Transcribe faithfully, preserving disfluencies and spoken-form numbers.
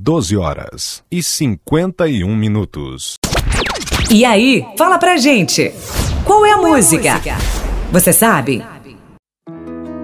doze horas e cinquenta e um minutos. E aí, fala pra gente, qual é a música? Você sabe?